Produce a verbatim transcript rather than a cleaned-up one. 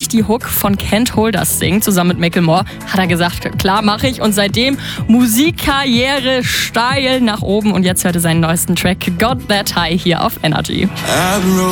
die Hook von Can't Hold Us singen, zusammen mit Macklemore, hat er gesagt, klar mache ich. Und seitdem Musikkarriere steil nach oben. Und jetzt hört er seinen neuesten Track Got That High hier auf Energy.